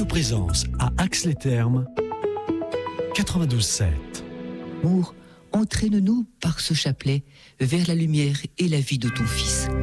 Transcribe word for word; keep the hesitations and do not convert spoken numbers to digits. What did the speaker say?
Radio Présence à Ax-les-Thermes, quatre-vingt-douze sept. Amour, entraîne-nous par ce chapelet vers la lumière et la vie de ton Fils.